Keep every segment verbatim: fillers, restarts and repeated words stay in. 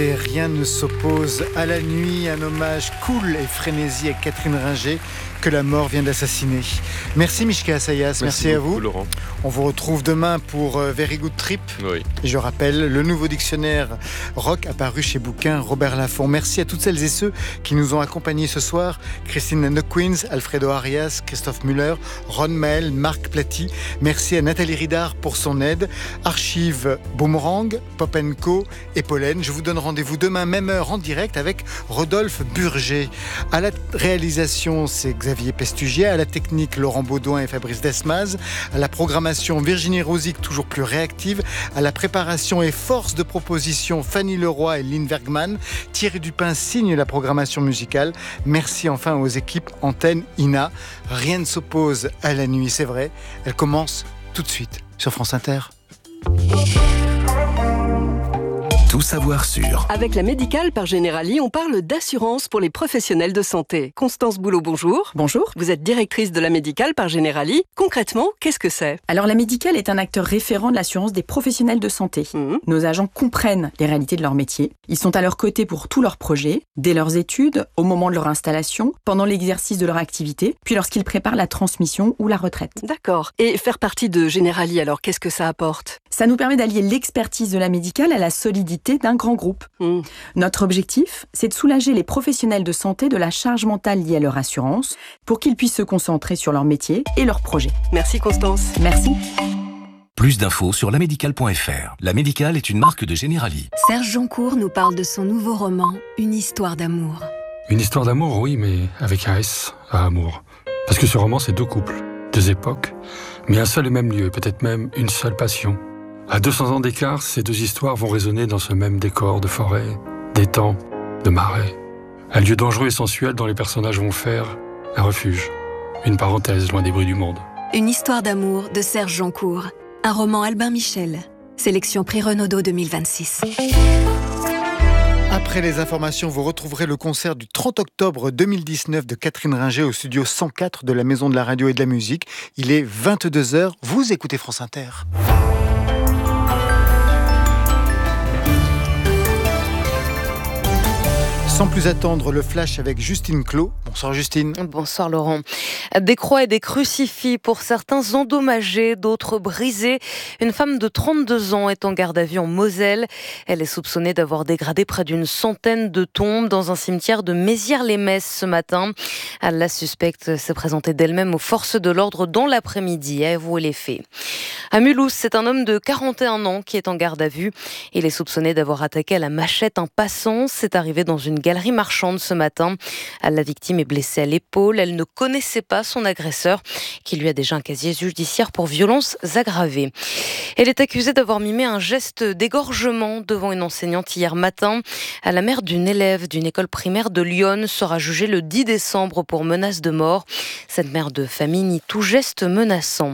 Et rien ne s'oppose à la nuit, un hommage cool et frénésie à Catherine Ringer que la mort vient d'assassiner. Merci Mishka Assayas, merci, merci à beaucoup, vous. Laurent. On vous retrouve demain pour Very Good Trip. Oui. Et je rappelle, le nouveau dictionnaire rock apparu chez Bouquin Robert Laffont. Merci à toutes celles et ceux qui nous ont accompagnés ce soir. Christine and the Queens, Alfredo Arias, Christophe Muller, Ron Mael, Marc Platy. Merci à Nathalie Ridard pour son aide. Archive Boomerang, Pop and Co et Pollen. Je vous donne rendez-vous demain, même heure, en direct avec Rodolphe Burger. À la réalisation, c'est Xavier Pestugier. À la technique, Laurent Baudouin et Fabrice Desmaz. À la programmation, Virginie Rosic, toujours plus réactive. À la préparation et force de proposition, Fanny Leroy et Lynn Bergman. Thierry Dupin signe la programmation musicale. Merci enfin aux équipes Antenne, I N A. Rien ne s'oppose à la nuit, c'est vrai. Elle commence tout de suite sur France Inter. Tout savoir sur. Avec la médicale par Generali, on parle d'assurance pour les professionnels de santé. Constance Boulot, bonjour. Bonjour. Vous êtes directrice de la médicale par Generali. Concrètement, qu'est-ce que c'est ? Alors la médicale est un acteur référent de l'assurance des professionnels de santé. Mmh. Nos agents comprennent les réalités de leur métier. Ils sont à leur côté pour tous leurs projets, dès leurs études, au moment de leur installation, pendant l'exercice de leur activité, puis lorsqu'ils préparent la transmission ou la retraite. D'accord. Et faire partie de Generali, alors qu'est-ce que ça apporte ? Ça nous permet d'allier l'expertise de la médicale à la solidité d'un grand groupe. Mmh. Notre objectif, c'est de soulager les professionnels de santé de la charge mentale liée à leur assurance pour qu'ils puissent se concentrer sur leur métier et leurs projets. Merci Constance. Merci. Plus d'infos sur lamédicale point f r. La Médicale est une marque de Generali. Serge Joncour nous parle de son nouveau roman, Une histoire d'amour. Une histoire d'amour, oui, mais avec un S à amour. Parce que ce roman, c'est deux couples, deux époques, mais un seul et même lieu, peut-être même une seule passion. À deux cents ans d'écart, ces deux histoires vont résonner dans ce même décor de forêt, d'étang, de marais. Un lieu dangereux et sensuel dont les personnages vont faire un refuge, une parenthèse loin des bruits du monde. Une histoire d'amour de Serge Joncour. Un roman Albin Michel. Sélection Prix Renaudot deux mille vingt-six. Après les informations, vous retrouverez le concert du trente octobre deux mille dix-neuf de Catherine Ringer au studio cent quatre de la Maison de la Radio et de la Musique. Il est vingt-deux heures. Vous écoutez France Inter. Sans plus attendre, le flash avec Justine Clos. Bonsoir Justine. Bonsoir Laurent. Des croix et des crucifix pour certains endommagés, d'autres brisés. Une femme de trente-deux ans est en garde à vue en Moselle. Elle est soupçonnée d'avoir dégradé près d'une centaine de tombes dans un cimetière de Mézières-les-Messes ce matin. La suspecte s'est présentée d'elle-même aux forces de l'ordre dans l'après-midi à avouer les faits. À Mulhouse, c'est un homme de quarante et un ans qui est en garde à vue. Il est soupçonné d'avoir attaqué à la machette un passant. C'est arrivé dans une galerie marchande ce matin. La victime est blessée à l'épaule. Elle ne connaissait pas son agresseur, qui lui a déjà un casier judiciaire pour violences aggravées. Elle est accusée d'avoir mimé un geste d'égorgement devant une enseignante hier matin. La mère d'une élève d'une école primaire de Lyon sera jugée le dix décembre pour menace de mort. Cette mère de famille nie tout geste menaçant.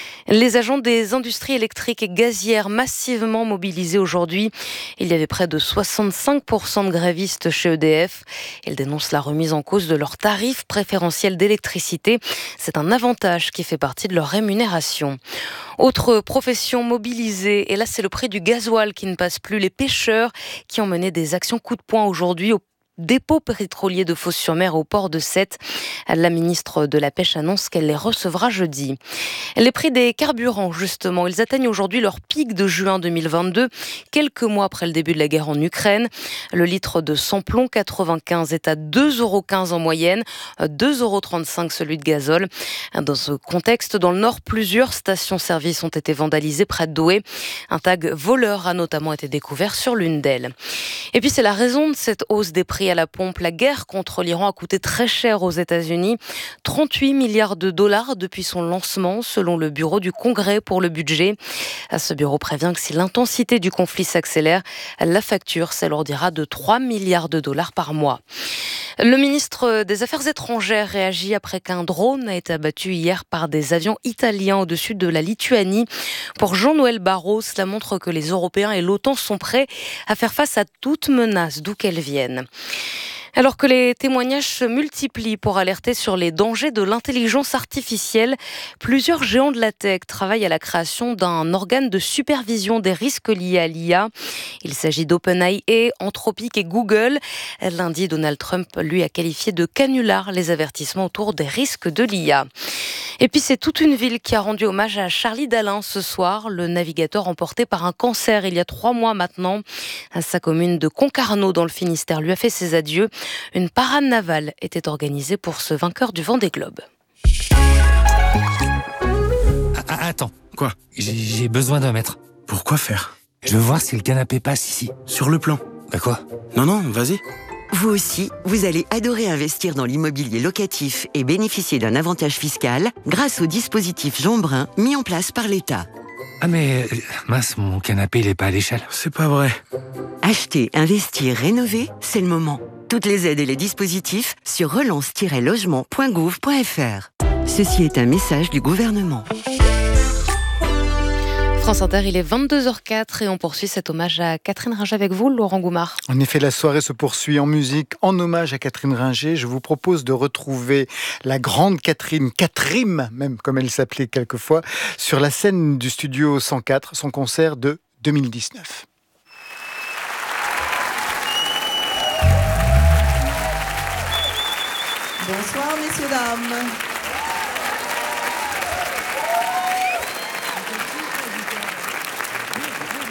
Les agents des industries électriques et gazières massivement mobilisés aujourd'hui. Il y avait près de soixante-cinq pour cent de grévistes chez E D F. Ils dénoncent la remise en cause de leurs tarifs préférentiels d'électricité. C'est un avantage qui fait partie de leur rémunération. Autre profession mobilisée, et là c'est le prix du gasoil qui ne passe plus. Les pêcheurs qui ont mené des actions coup de poing aujourd'hui au dépôt pétrolier de Fos-sur-Mer au port de Sète. La ministre de la Pêche annonce qu'elle les recevra jeudi. Les prix des carburants, justement, ils atteignent aujourd'hui leur pic de juin deux mille vingt-deux, quelques mois après le début de la guerre en Ukraine. Le litre de sans-plomb quatre-vingt-quinze est à deux euros quinze en moyenne, deux euros trente-cinq celui de gazole. Dans ce contexte, dans le Nord, plusieurs stations-service ont été vandalisées près de Douai. Un tag voleur a notamment été découvert sur l'une d'elles. Et puis c'est la raison de cette hausse des prix à la pompe. La guerre contre l'Iran a coûté très cher aux États-Unis, trente-huit milliards de dollars depuis son lancement, selon le bureau du Congrès pour le budget. Ce bureau prévient que si l'intensité du conflit s'accélère, la facture s'alourdira de trois milliards de dollars par mois. Le ministre des Affaires étrangères réagit après qu'un drone a été abattu hier par des avions italiens au-dessus de la Lituanie. Pour Jean-Noël Barrot, cela montre que les Européens et l'OTAN sont prêts à faire face à toute menace, d'où qu'elle vienne. Alors que les témoignages se multiplient pour alerter sur les dangers de l'intelligence artificielle, plusieurs géants de la tech travaillent à la création d'un organe de supervision des risques liés à l'I A. Il s'agit d'OpenAI, Anthropic et Google. Lundi, Donald Trump, lui, a qualifié de canular les avertissements autour des risques de l'I A. Et puis c'est toute une ville qui a rendu hommage à Charlie Dalin ce soir, le navigateur emporté par un cancer il y a trois mois maintenant. Sa commune de Concarneau dans le Finistère lui a fait ses adieux. Une parade navale était organisée pour ce vainqueur du Vendée Globe. Ah, attends, quoi? J'ai, j'ai besoin d'un mètre. Pourquoi faire? Je veux voir si le canapé passe ici. Sur le plan. Bah quoi? Non, non, vas-y. Vous aussi, vous allez adorer investir dans l'immobilier locatif et bénéficier d'un avantage fiscal grâce au dispositif Jean Brun mis en place par l'État. Ah mais, mince, mon canapé, il est pas à l'échelle. C'est pas vrai. Acheter, investir, rénover, c'est le moment. Toutes les aides et les dispositifs sur relance tiret logement point gouv point f r. Ceci est un message du gouvernement. France Inter, il est vingt-deux heures quatre et on poursuit cet hommage à Catherine Ringer avec vous, Laurent Goumard. En effet, la soirée se poursuit en musique, en hommage à Catherine Ringer. Je vous propose de retrouver la grande Catherine, Catherine, même comme elle s'appelait quelquefois, sur la scène du studio cent quatre, son concert de deux mille dix-neuf. Bonsoir, messieurs, dames.